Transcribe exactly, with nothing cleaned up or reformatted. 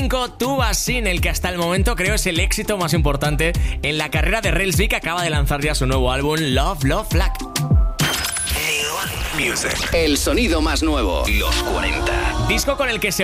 Tú vas sin, el que hasta el momento creo es el éxito más importante en la carrera de Relsby, que acaba de lanzar ya su nuevo álbum Love Love Black. El sonido más nuevo, los cuarenta. Disco con el que se